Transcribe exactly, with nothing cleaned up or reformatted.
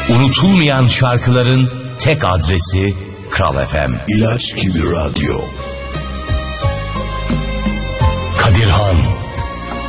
Unutulmayan şarkıların tek adresi Kral F M. İlaç gibi radyo. Kadirhan.